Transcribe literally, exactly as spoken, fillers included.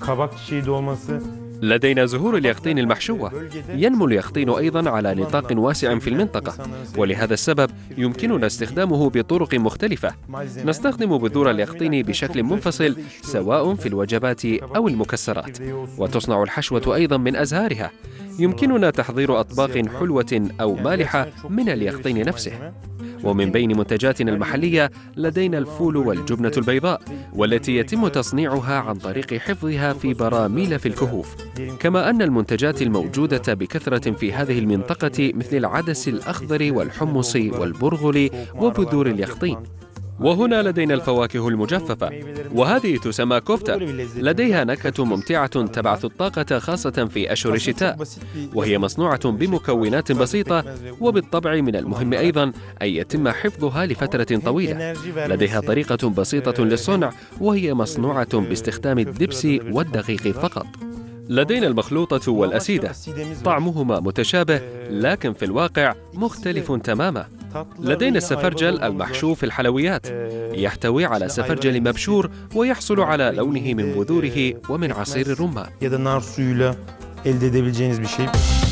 لدينا زهور اليقطين المحشوة. ينمو اليقطين أيضا على نطاق واسع في المنطقة، ولهذا السبب يمكننا استخدامه بطرق مختلفة. نستخدم بذور اليقطين بشكل منفصل سواء في الوجبات أو المكسرات، وتصنع الحشوة أيضا من أزهارها. يمكننا تحضير أطباق حلوة أو مالحة من اليقطين نفسه. ومن بين منتجاتنا المحلية لدينا الفول والجبنة البيضاء، والتي يتم تصنيعها عن طريق حفظها في براميل في الكهوف. كما أن المنتجات الموجودة بكثرة في هذه المنطقة مثل العدس الأخضر والحمص والبرغل وبذور اليقطين. وهنا لدينا الفواكه المجففة، وهذه تسمى كوفتا. لديها نكهة ممتعة تبعث الطاقة خاصة في أشهر الشتاء، وهي مصنوعة بمكونات بسيطة. وبالطبع من المهم أيضا أن يتم حفظها لفترة طويلة. لديها طريقة بسيطة للصنع، وهي مصنوعة باستخدام الدبس والدقيق فقط. لدينا المخلوطة والأسيدة، طعمهما متشابه لكن في الواقع مختلف تماما. لدينا السفرجل المحشو في الحلويات، يحتوي على سفرجل مبشور ويحصل على لونه من بذوره ومن عصير الرمان.